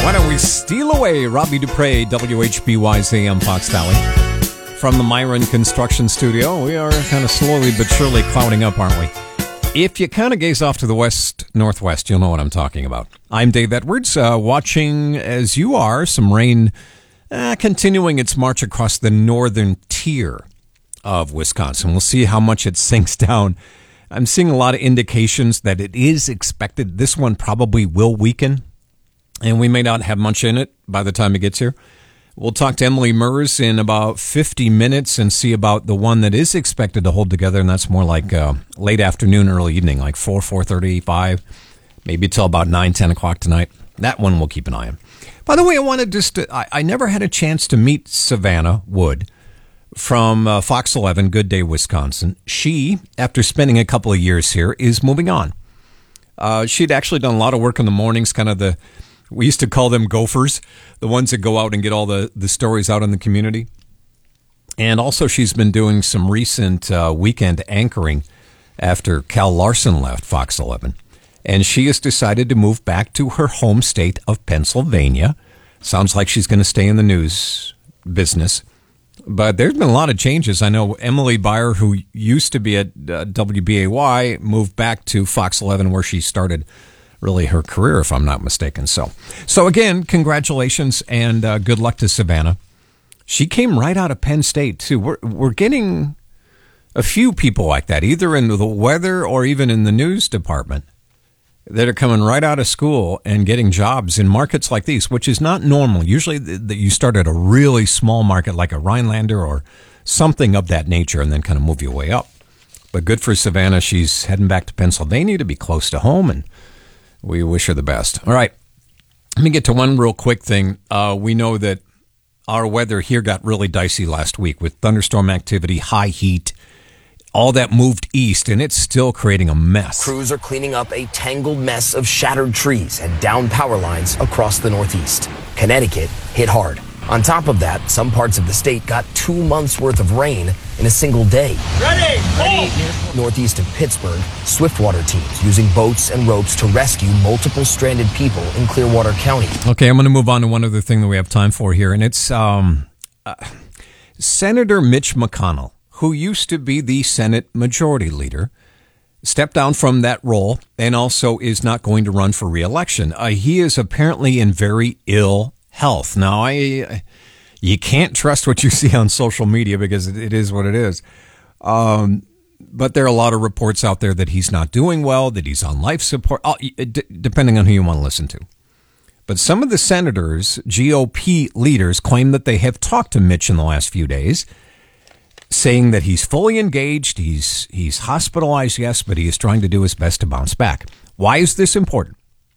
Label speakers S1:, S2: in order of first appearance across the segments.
S1: Why don't we steal away? Robbie Dupre, WHBY's AM Fox Valley. From the Myron Construction Studio, we are kind of slowly but surely clouding up, aren't we? If you kind of gaze off to the west-northwest, you'll know what I'm talking about. I'm Dave Edwards, watching, as you are, some rain continuing its march across the northern tier of Wisconsin. We'll see how much it sinks down. I'm seeing a lot of indications that it is expected. This one probably will weaken, and we may not have much in it by the time it gets here. We'll talk to Emily Mers in about 50 minutes and see about the one that is expected to hold together, and that's more like late afternoon, early evening, like 4:30, 5, maybe till about 9, 10 o'clock tonight. That one we'll keep an eye on. By the way, I wanted I never had a chance to meet Savannah Wood from Fox 11, Good Day, Wisconsin. She, after spending a couple of years here, is moving on. She'd actually done a lot of work in the mornings, kind of we used to call them gophers, the ones that go out and get all the stories out in the community. And also she's been doing some recent weekend anchoring after Cal Larson left Fox 11. And she has decided to move back to her home state of Pennsylvania. Sounds like she's going to stay in the news business. But there's been a lot of changes. I know Emily Byer, who used to be at WBAY, moved back to Fox 11 where she started really her career, if I'm not mistaken. So again, congratulations and good luck to Savannah. She came right out of Penn State, too. We're getting a few people like that, either in the weather or even in the news department, that are coming right out of school and getting jobs in markets like these, which is not normal. Usually that you start at a really small market like a Rhinelander or something of that nature and then kind of move your way up. But good for Savannah. She's heading back to Pennsylvania to be close to home, and we wish her the best. All right, let me get to one real quick thing. We know that our weather here got really dicey last week with thunderstorm activity, high heat. All that moved east, and it's still creating a mess.
S2: Crews are cleaning up a tangled mess of shattered trees and downed power lines across the Northeast. Connecticut hit hard. On top of that, some parts of the state got 2 months' worth of rain in a single day. Ready! Northeast of Pittsburgh, Swiftwater teams using boats and ropes to rescue multiple stranded people in Clearwater County.
S1: Okay, I'm going to move on to one other thing that we have time for here, and it's Senator Mitch McConnell, who used to be the Senate Majority Leader, stepped down from that role and also is not going to run for re-election. He is apparently in very ill health. Now, you can't trust what you see on social media because it is what it is. But there are a lot of reports out there that he's not doing well, that he's on life support, depending on who you want to listen to. But some of the senators, GOP leaders, claim that they have talked to Mitch in the last few days, saying that he's fully engaged, he's hospitalized, yes, but he is trying to do his best to bounce back. Why is this important?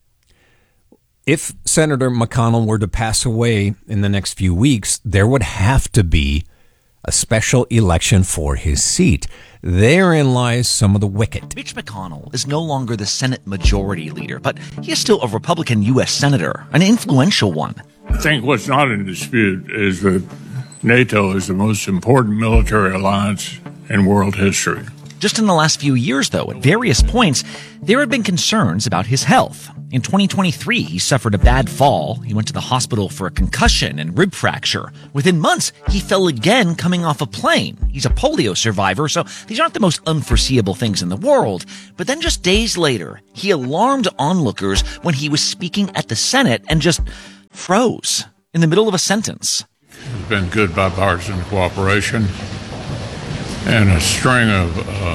S1: If Senator McConnell were to pass away in the next few weeks, there would have to be a special election for his seat. Therein lies some of the wicket.
S3: Mitch McConnell is no longer the Senate Majority Leader, but he is still a Republican U.S. Senator, an influential one.
S4: I think what's not in dispute is that NATO is the most important military alliance in world history.
S3: Just in the last few years, though, at various points, there had been concerns about his health. In 2023, he suffered a bad fall. He went to the hospital for a concussion and rib fracture. Within months, he fell again coming off a plane. He's a polio survivor, so these aren't the most unforeseeable things in the world. But then just days later, he alarmed onlookers when he was speaking at the Senate and just froze in the middle of a sentence.
S4: There's been good bipartisan cooperation and a string of...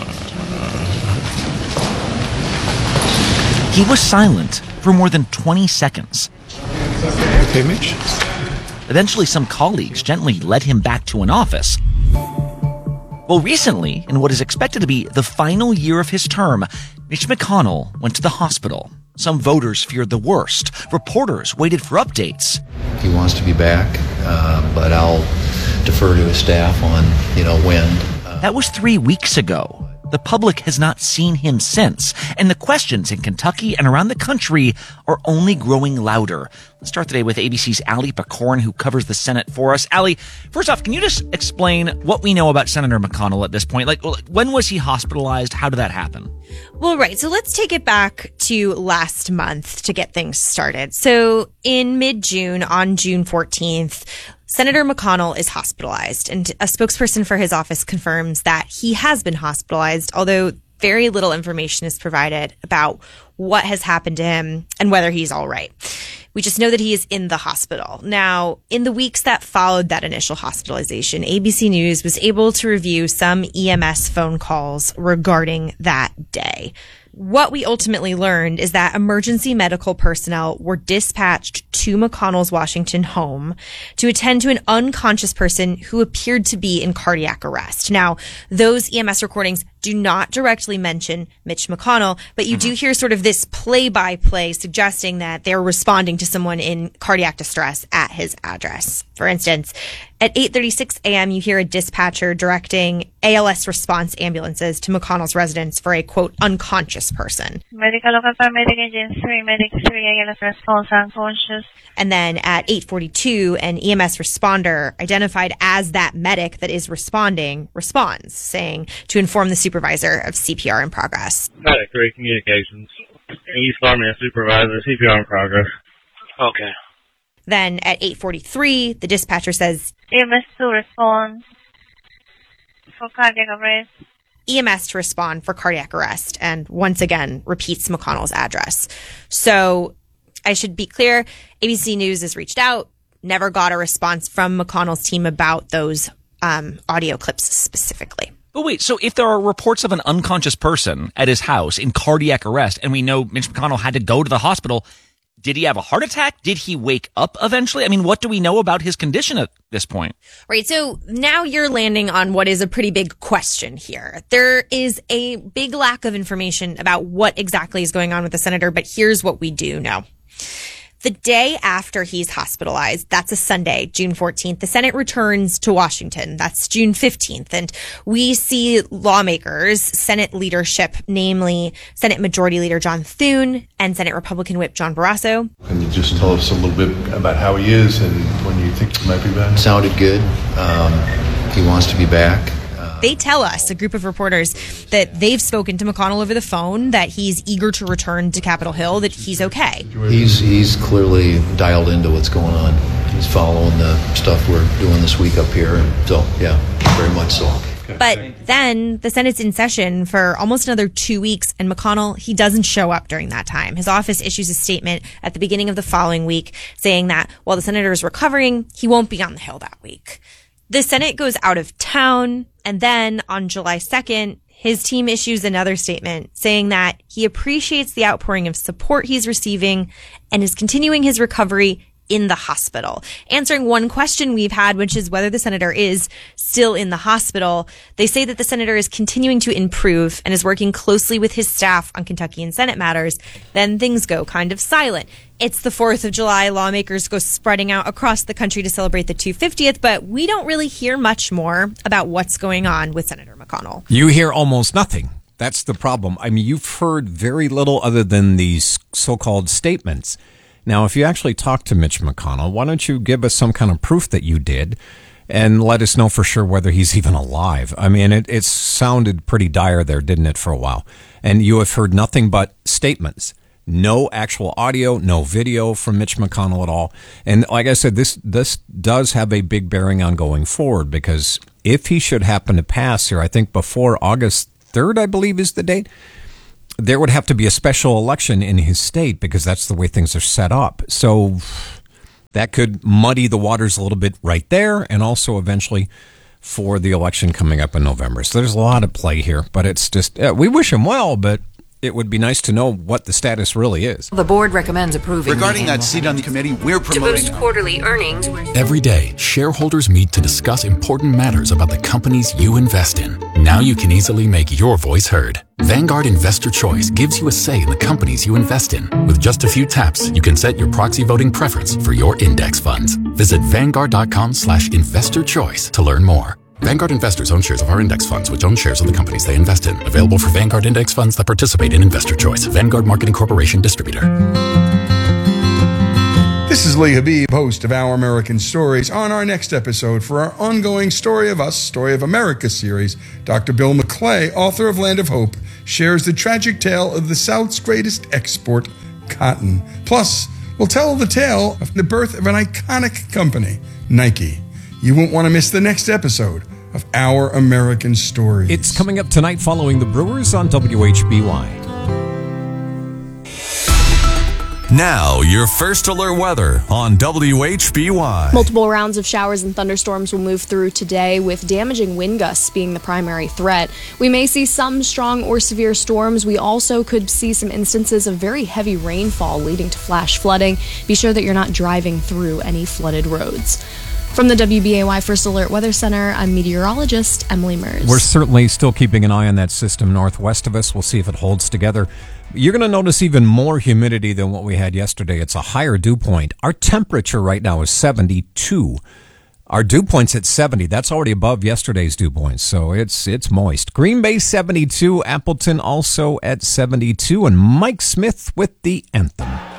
S3: He was silent for more than 20 seconds.
S4: Okay, Mitch.
S3: Eventually, some colleagues gently led him back to an office. Well, recently, in what is expected to be the final year of his term, Mitch McConnell went to the hospital. Some voters feared the worst. Reporters waited for updates.
S5: He wants to be back, but I'll defer to his staff on, when.
S3: That was 3 weeks ago. the public has not seen him since, and the questions in Kentucky and around the country are only growing louder. Let's start today with ABC's Ali Pakorn, who covers the Senate for us. Ali, first off, can you just explain what we know about Senator McConnell at this point? Like, when was he hospitalized? How did that happen?
S6: Well, right. So let's take it back to last month to get things started. So in mid-June, on June 14th, Senator McConnell is hospitalized, and a spokesperson for his office confirms that he has been hospitalized, although very little information is provided about what has happened to him and whether he's all right. We just know that he is in the hospital. Now, in the weeks that followed that initial hospitalization, ABC News was able to review some EMS phone calls regarding that day. What we ultimately learned is that emergency medical personnel were dispatched to McConnell's Washington home to attend to an unconscious person who appeared to be in cardiac arrest. Now, those EMS recordings do not directly mention Mitch McConnell, but you do hear sort of this play-by-play suggesting that they're responding to someone in cardiac distress at his address. For instance, at 8:36 a.m., you hear a dispatcher directing ALS response ambulances to McConnell's residence for a, quote, unconscious person.
S7: Medical local paramedic engine 3, medic 3, ALS response unconscious.
S6: And then at 8:42, an EMS responder identified as that medic that is responding responds, saying to inform the supervisor of CPR in progress.
S8: Medic 3 communications. East Army supervisor, CPR in progress.
S9: Okay.
S6: Then at 8:43, the dispatcher says,
S7: EMS to respond for cardiac arrest.
S6: EMS to respond for cardiac arrest, and once again repeats McConnell's address. So I should be clear, ABC News has reached out, never got a response from McConnell's team about those audio clips specifically.
S3: But wait, so if there are reports of an unconscious person at his house in cardiac arrest, and we know Mitch McConnell had to go to the hospital, did he have a heart attack? Did he wake up eventually? I mean, what do we know about his condition at this point?
S6: Right. So now you're landing on what is a pretty big question here. There is a big lack of information about what exactly is going on with the senator, but here's what we do know. The day after he's hospitalized, that's a Sunday, June 14th, the Senate returns to Washington. That's June 15th. And we see lawmakers, Senate leadership, namely Senate Majority Leader John Thune and Senate Republican Whip John Barrasso.
S10: Can you just tell us a little bit about how he is and when you think he might be back?
S5: Sounded good. He wants to be back.
S6: They tell us, a group of reporters, that they've spoken to McConnell over the phone, that he's eager to return to Capitol Hill, that he's okay.
S5: He's clearly dialed into what's going on. He's following the stuff we're doing this week up here. And so, yeah, very much so.
S6: But then the Senate's in session for almost another 2 weeks, and McConnell, he doesn't show up during that time. His office issues a statement at the beginning of the following week saying that while the senator is recovering, he won't be on the Hill that week. The Senate goes out of town, and then on July 2nd, his team issues another statement saying that he appreciates the outpouring of support he's receiving and is continuing his recovery in the hospital. Answering one question we've had, which is whether the senator is still in the hospital, they say that the senator is continuing to improve and is working closely with his staff on Kentucky and Senate matters. Then things go kind of silent. It's the 4th of July. Lawmakers go spreading out across the country to celebrate the 250th, but we don't really hear much more about what's going on with Senator McConnell.
S1: You hear almost nothing. That's the problem. I mean, you've heard very little other than these so-called statements. Now, if you actually talk to Mitch McConnell, why don't you give us some kind of proof that you did and let us know for sure whether he's even alive? I mean, it sounded pretty dire there, didn't it, for a while? And you have heard nothing but statements. No actual audio, no video from Mitch McConnell at all. And like I said, this does have a big bearing on going forward, because if he should happen to pass here, I think before August 3rd, I believe is the date, there would have to be a special election in his state, because that's the way things are set up. So that could muddy the waters a little bit right there, and also eventually for the election coming up in November. So there's a lot at play here, but it's just, we wish him well, but it would be nice to know what the status really is.
S11: The board recommends approving.
S12: Regarding that seat on the committee, we're promoting
S11: to boost quarterly earnings.
S13: Every day, shareholders meet to discuss important matters about the companies you invest in. Now you can easily make your voice heard. Vanguard Investor Choice gives you a say in the companies you invest in. With just a few taps, you can set your proxy voting preference for your index funds. Visit Vanguard.com/investorchoice to learn more. Vanguard investors own shares of our index funds, which own shares of the companies they invest in. Available for Vanguard index funds that participate in Investor Choice. Vanguard Marketing Corporation Distributor.
S9: This is Lee Habib, host of Our American Stories. On our next episode, for our ongoing Story of Us, Story of America series, Dr. Bill McClay, author of Land of Hope, shares the tragic tale of the South's greatest export, cotton. Plus, we'll tell the tale of the birth of an iconic company, Nike. You won't want to miss the next episode of Our American Stories.
S1: It's coming up tonight following the Brewers on WHBY.
S14: Now, your first alert weather on WHBY.
S15: Multiple rounds of showers and thunderstorms will move through today, with damaging wind gusts being the primary threat. We may see some strong or severe storms. We also could see some instances of very heavy rainfall leading to flash flooding. Be sure that you're not driving through any flooded roads. From the WBAY First Alert Weather Center, I'm meteorologist Emily Mers.
S1: We're certainly still keeping an eye on that system northwest of us. We'll see if it holds together. You're going to notice even more humidity than what we had yesterday. It's a higher dew point. Our temperature right now is 72. Our dew point's at 70. That's already above yesterday's dew point, so it's moist. Green Bay 72, Appleton also at 72, and Mike Smith with the anthem.